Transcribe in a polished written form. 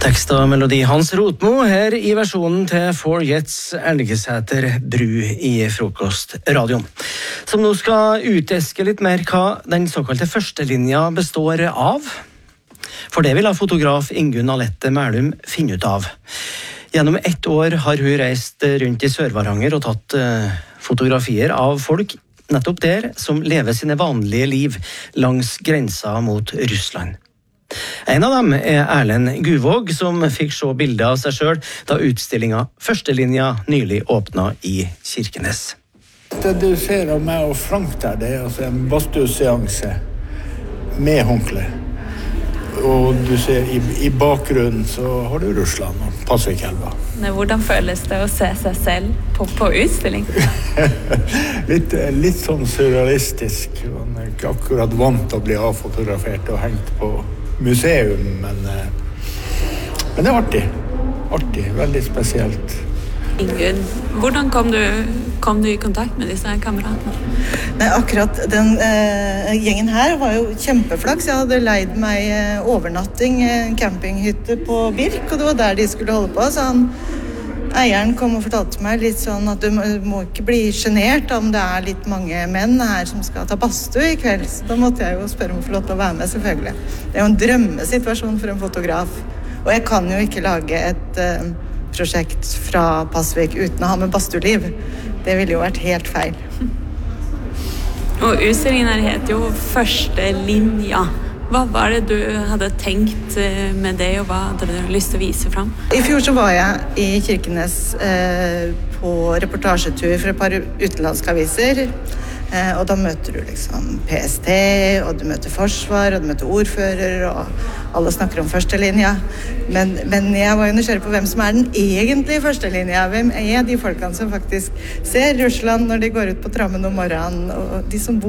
Tekst og melodi Hans Rotmo her i versjonen til Four Jets Elgesæter Bru i Frokostradioen. Som nå skal uteske litt mer hva den såkalte førstelinja består av. For det vil fotograf Ingunn Alette Mælum finne ut av. Gjennom 1 år har hun reist rundt i Sør-Varanger og tatt fotografier av folk nettopp der som lever sine vanlige liv langs grensa mot Russland. En av dem Erlend Guvåg, som fikk se bilder av seg selv da utstillingen Førstelinja nylig åpnet i Kirkenes. Det du ser av meg og Frank der, det altså en badstueseanse med håndkle. Og du ser i bakgrunnen så har du Russland og Pasvikelva. Hvordan føles det å se seg selv på utstilling? litt sånn surrealistisk. Man ikke akkurat vant til å bli avfotografert og hengt på museum, men det artig. Artig, veldig spesielt. Ingunn, hvordan kom du i kontakt med disse kameratene? Nei, akkurat den gjengen her var jo kjempeflaks. Jeg hadde leid meg overnatting, campinghytte på Birk, og det var der de skulle holde på. Så eieren kom og fortalte meg litt sånn at du må ikke bli genert om det litt mange menn her som skal ta badstue i kveld. Så da måtte jeg jo spørre om å få lov til å være med, selvfølgelig. Det jo en drømmesituasjon for en fotograf. Og jeg kan jo ikke lage et prosjekt fra Pasvik uten å ha med badstueliv. Det ville jo vært helt feil. Og utstillingen her heter jo Førstelinja. Hva var det du hadde tenkt med det, og hva hadde du lyst til å vise frem? I fjor så var jeg i Kirkenes på reportasjetur for et par utenlandske aviser. Og da møter du liksom PST, og du møter forsvar, og du møter ordfører, og alle snakker om førstelinja. Men jeg var jo nysgjerrig på hvem som den egentlige førstelinja. Hvem de folkene som faktisk ser Russland når de går ut på trammen om morgenen, og de som bor